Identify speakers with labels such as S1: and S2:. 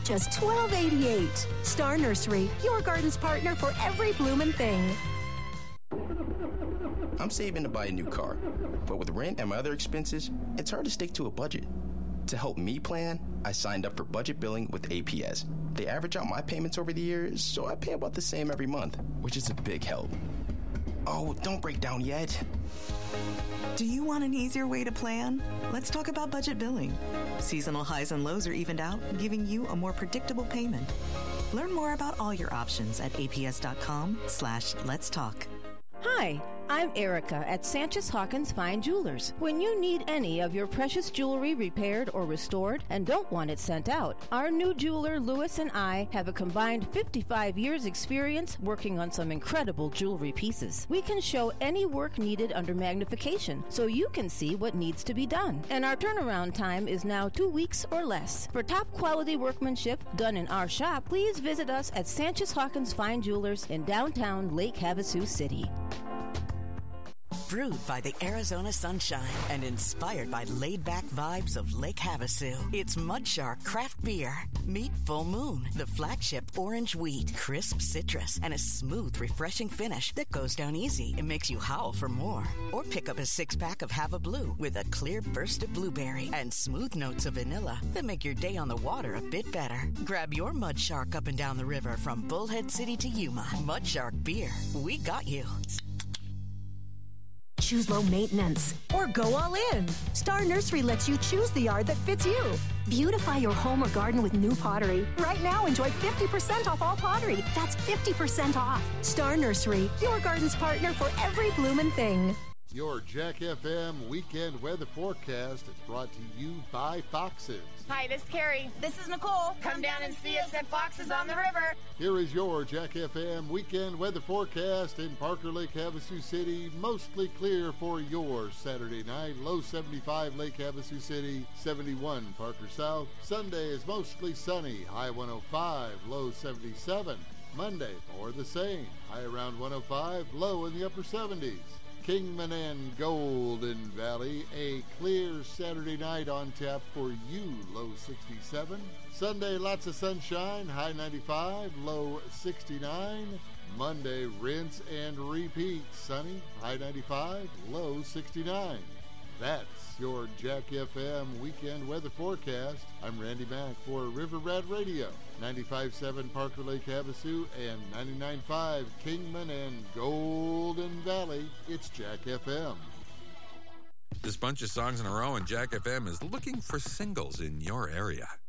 S1: just $12.88. Star Nursery, your garden's partner for every bloomin' thing.
S2: I'm saving to buy a new car, but with rent and my other expenses, it's hard to stick to a budget. To help me plan, I signed up for budget billing with APS. They average out my payments over the years, so I pay about the same every month, which is a big help. Oh, don't break down yet.
S3: Do you want an easier way to plan? Let's talk about budget billing. Seasonal highs and lows are evened out, giving you a more predictable payment. Learn more about all your options at aps.com/let's talk.
S4: Hi, I'm Erica at Sanchez Hawkins Fine Jewelers. When you need any of your precious jewelry repaired or restored and don't want it sent out, our new jeweler Louis and I have a combined 55 years experience working on some incredible jewelry pieces. We can show any work needed under magnification so you can see what needs to be done. And our turnaround time is now 2 weeks or less. For top quality workmanship done in our shop, please visit us at Sanchez Hawkins Fine Jewelers in downtown Lake Havasu City.
S5: Brewed by the Arizona sunshine and inspired by laid-back vibes of Lake Havasu, it's Mudshark Craft Beer. Meet Full Moon, the flagship orange wheat, crisp citrus, and a smooth, refreshing finish that goes down easy and makes you howl for more. Or pick up a six-pack of Hava Blue with a clear burst of blueberry and smooth notes of vanilla that make your day on the water a bit better. Grab your Mudshark up and down the river from Bullhead City to Yuma. Mudshark Beer. We got you.
S1: Choose low maintenance or go all in. Star Nursery lets you choose the yard that fits you. Beautify your home or garden with new pottery. Right now, enjoy 50% off all pottery. That's 50% off. Star Nursery, your garden's partner for every bloomin' thing.
S6: Your Jack FM weekend weather forecast is brought to you by Foxes.
S7: Hi, this is Carrie. This is Nicole. Come down and see us at Foxes on the River.
S6: Here is your Jack FM weekend weather forecast in Parker Lake, Havasu City. Mostly clear for your Saturday night. Low 75 Lake Havasu City, 71 Parker South. Sunday is mostly sunny. High 105, low 77. Monday, more the same. High around 105, low in the upper 70s. Kingman and Golden Valley, a clear Saturday night on tap for you, low 67. Sunday, lots of sunshine, high 95, low 69. Monday, rinse and repeat, sunny, high 95, low 69. That's your Jack FM weekend weather forecast. I'm Randy Mack for River Rat Radio, 95.7 Parker Lake Havasu and 99.5 Kingman and Golden Valley. It's Jack FM.
S8: This bunch of songs in a row, and Jack FM is looking for singles in your area.